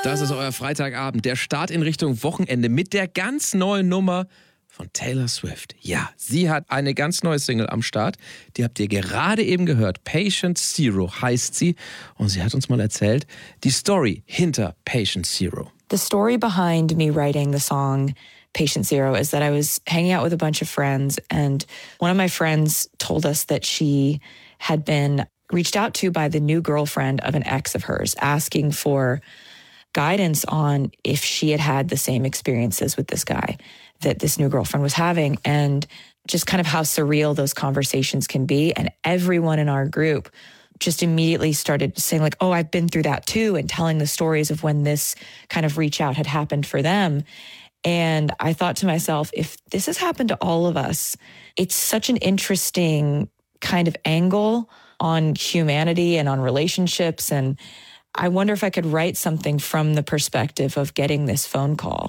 Das ist euer Freitagabend, der Start in Richtung Wochenende mit der ganz neuen Nummer von Taylor Swift. Ja, sie hat eine ganz neue Single am Start. Die habt ihr gerade eben gehört. Patient Zero heißt sie. Und sie hat uns mal erzählt, die Story hinter Patient Zero. The story behind me writing the song Patient Zero is that I was hanging out with a bunch of friends, and one of my friends told us that she had been reached out to by the new girlfriend of an ex of hers, asking for guidance on if she had had the same experiences with this guy that this new girlfriend was having, and just kind of how surreal those conversations can be. And everyone in our group just immediately started saying like, oh, I've been through that too, and telling the stories of when this kind of reach out had happened for them. And I thought to myself, if this has happened to all of us, it's such an interesting kind of angle on humanity and on relationships. And I wonder if I could write something from the perspective of getting this phone call.